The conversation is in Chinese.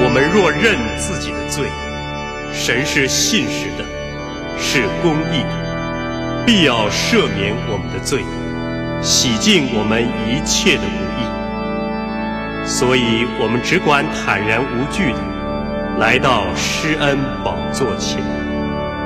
我们若认自己的罪，神是信实的，是公义的，必要赦免我们的罪，洗净我们一切的不义。所以我们只管坦然无惧的来到施恩宝座前。